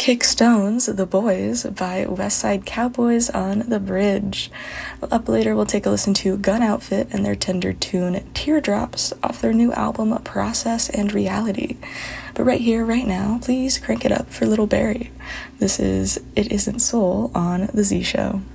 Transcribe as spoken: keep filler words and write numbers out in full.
Kick Stones, The Boys by Westside Cowboys on the Bridge. Up later, we'll take a listen to Gun Outfit and their tender tune Teardrops off their new album Process and Reality. But right here, right now, please crank it up for Little Barrie. This is It Isn't Soul on The Z Show.